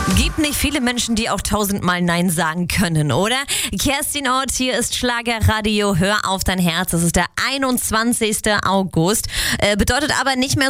Gibt nicht viele Menschen, die auch 1000-mal Nein sagen können, oder? Kerstin Ott, hier ist Schlagerradio. Hör auf dein Herz. Es ist der 21. August. Bedeutet aber nicht mehr